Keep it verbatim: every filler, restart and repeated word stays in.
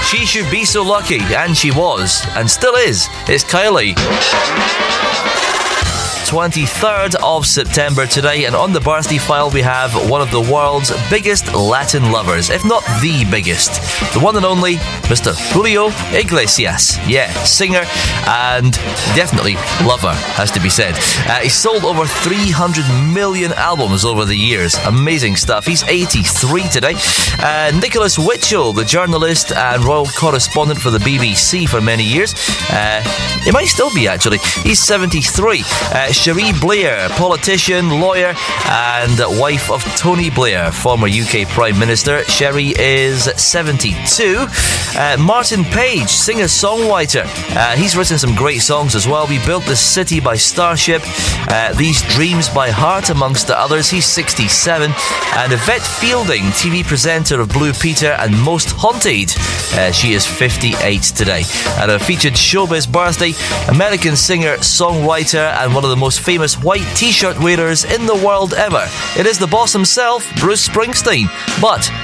She should be so lucky, and she was, and still is. It's Kylie. twenty-third of September today, and on the birthday file we have one of the world's biggest Latin lovers, if not the biggest, the one and only Mister Julio Iglesias. Yeah, singer and definitely lover, has to be said. Uh, he's sold over three hundred million albums over the years. Amazing stuff. He's eighty-three today. Uh, Nicholas Witchell, the journalist and royal correspondent for the B B C for many years. Uh, he might still be, actually. He's seventy-three. Uh, Cherie Blair, politician, lawyer, and wife of Tony Blair, former U K Prime Minister. Cherie is seventy-two. Uh, Martin Page, singer-songwriter. Uh, he's written some great songs as well. We Built This City by Starship, uh, These Dreams by Heart, amongst the others. He's sixty-seven. And Yvette Fielding, T V presenter of Blue Peter and Most Haunted. Uh, she is fifty-eight today. And a featured showbiz birthday, American singer, songwriter, and one of the most famous white t-shirt wearers in the world ever. It is the boss himself, Bruce Springsteen. But